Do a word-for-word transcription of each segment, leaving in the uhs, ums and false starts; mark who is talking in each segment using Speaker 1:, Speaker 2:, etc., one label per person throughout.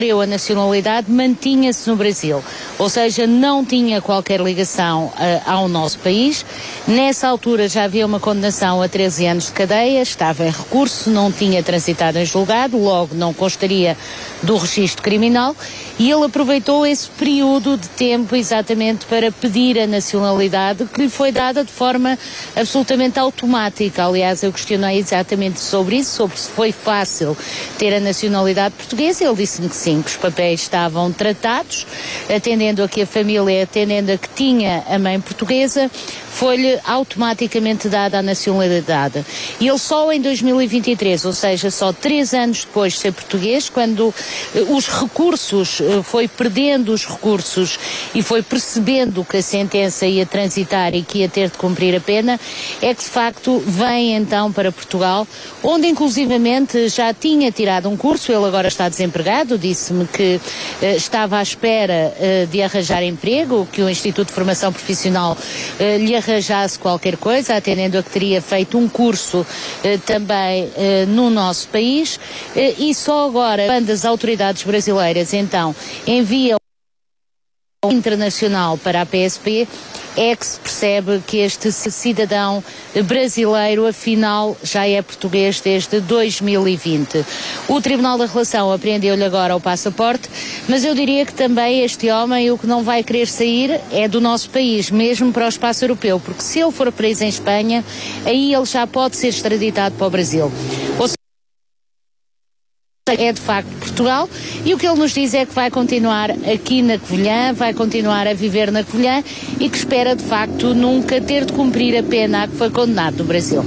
Speaker 1: a nacionalidade, mantinha-se no Brasil, ou seja, não tinha qualquer ligação uh, ao nosso país. Nessa altura já havia uma condenação a treze anos de cadeia, estava em recurso, não tinha transitado em julgado, logo não constaria do registro criminal, e ele aproveitou esse período de tempo exatamente para pedir a nacionalidade, que lhe foi dada de forma absolutamente automática. Aliás, eu questionei exatamente sobre isso, sobre se foi fácil ter a nacionalidade portuguesa. Ele disse-me que sim, que os papéis estavam tratados, atendendo a que a família, atendendo a que tinha a mãe portuguesa, foi-lhe automaticamente dada a nacionalidade. E ele só em dois mil e vinte e três, ou seja, só três anos depois de ser português, quando os recursos, foi perdendo os recursos e foi percebendo que a sentença ia transitar e que ia ter de cumprir a pena, é que de facto vem então para Portugal, onde inclusivamente já tinha tirado um curso. Ele agora está desempregado, disse-me que uh, estava à espera uh, de arranjar emprego, que o Instituto de Formação Profissional uh, lhe arranjasse qualquer coisa, atendendo a que teria feito um curso uh, também uh, no nosso país, uh, e só agora, quando as autoridades brasileiras então enviam internacional para a P S P, é que se percebe que este cidadão brasileiro afinal já é português desde dois mil e vinte. O Tribunal da Relação apreendeu-lhe agora o passaporte, mas eu diria que também este homem o que não vai querer sair é do nosso país, mesmo para o espaço europeu, porque se ele for preso em Espanha, aí ele já pode ser extraditado para o Brasil. Ou seja, é de facto Portugal, e o que ele nos diz é que vai continuar aqui na Covilhã, vai continuar a viver na Covilhã e que espera de facto nunca ter de cumprir a pena a que foi condenado no Brasil.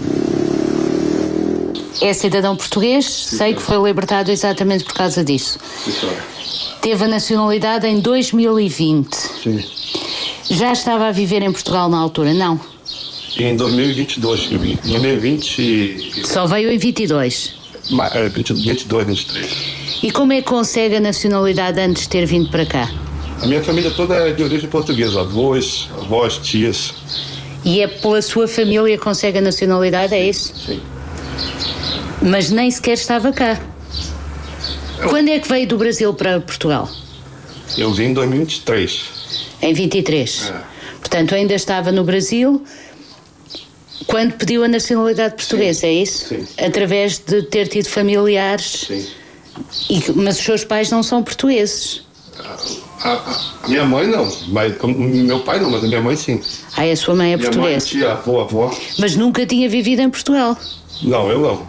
Speaker 1: É cidadão português, sim, sei que foi libertado exatamente por causa disso. Sim, teve a nacionalidade em dois mil e vinte.
Speaker 2: Sim.
Speaker 1: Já estava a viver em Portugal na altura, não?
Speaker 2: Em dois mil e vinte e dois que eu vim. dois mil e vinte e...
Speaker 1: Só veio em vinte e dois?
Speaker 2: vinte e dois, vinte e três.
Speaker 1: E como é que consegue a nacionalidade antes de ter vindo para cá?
Speaker 2: A minha família toda é de origem portuguesa, avós, avós, tias.
Speaker 1: E é pela sua família que consegue a nacionalidade, é isso?
Speaker 2: Sim.
Speaker 1: Mas nem sequer estava cá. Eu... Quando é que veio do Brasil para Portugal?
Speaker 2: Eu vim em dois mil e vinte e três.
Speaker 1: Em vinte e três?
Speaker 2: É.
Speaker 1: Portanto, ainda estava no Brasil quando pediu a nacionalidade portuguesa,
Speaker 2: sim,
Speaker 1: é isso?
Speaker 2: Sim.
Speaker 1: Através de ter tido familiares.
Speaker 2: Sim.
Speaker 1: E, mas os seus pais não são portugueses?
Speaker 2: A, a, a minha mãe não, mas meu pai não, mas a minha mãe sim.
Speaker 1: Ah, a sua mãe é
Speaker 2: minha
Speaker 1: portuguesa?
Speaker 2: Minha mãe, tia, avó, avó.
Speaker 1: Mas nunca tinha vivido em Portugal?
Speaker 2: Não, eu não.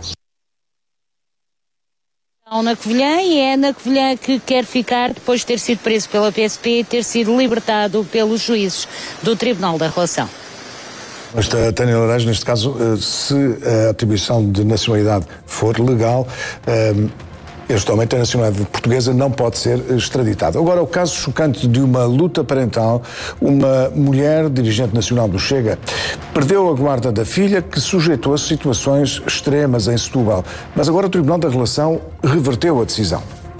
Speaker 1: Na Covilhã, e é na Covilhã que quer ficar depois de ter sido preso pela P S P e ter sido libertado pelos juízes do Tribunal da Relação.
Speaker 3: Mas, Tânia Laranjo, neste caso, se a atribuição de nacionalidade for legal, este homem tem nacionalidade portuguesa, não pode ser extraditado. Agora, o caso chocante de uma luta parental, uma mulher dirigente nacional do Chega perdeu a guarda da filha, que sujeitou a situações extremas em Setúbal. Mas agora o Tribunal da Relação reverteu a decisão.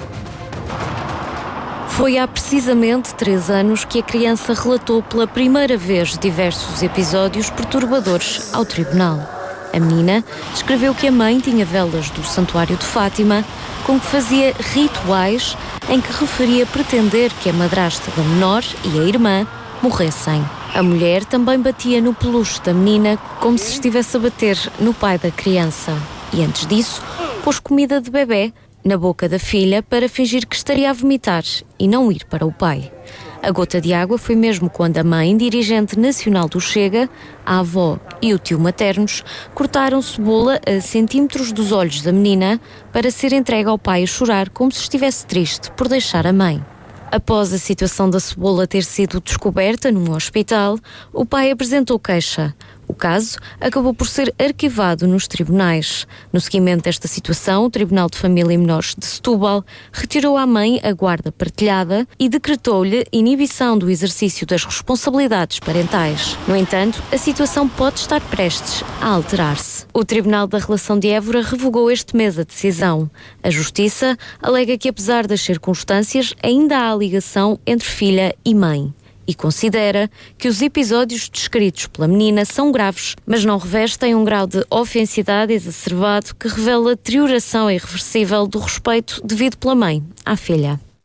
Speaker 4: Foi há precisamente três anos que a criança relatou pela primeira vez diversos episódios perturbadores ao tribunal. A menina descreveu que a mãe tinha velas do Santuário de Fátima, com que fazia rituais em que referia pretender que a madrasta da menor e a irmã morressem. A mulher também batia no peluche da menina como se estivesse a bater no pai da criança. E antes disso, pôs comida de bebê na boca da filha para fingir que estaria a vomitar e não ir para o pai. A gota de água foi mesmo quando a mãe, dirigente nacional do Chega, a avó e o tio maternos cortaram cebola a centímetros dos olhos da menina para ser entregue ao pai a chorar como se estivesse triste por deixar a mãe. Após a situação da cebola ter sido descoberta num hospital, o pai apresentou queixa. O caso acabou por ser arquivado nos tribunais. No seguimento desta situação, o Tribunal de Família e Menores de Setúbal retirou à mãe a guarda partilhada e decretou-lhe inibição do exercício das responsabilidades parentais. No entanto, a situação pode estar prestes a alterar-se. O Tribunal da Relação de Évora revogou este mês a decisão. A Justiça alega que, apesar das circunstâncias, ainda há ligação entre filha e mãe. E considera que os episódios descritos pela menina são graves, mas não revestem um grau de ofensidade exacerbado que revela deterioração irreversível do respeito devido pela mãe à filha.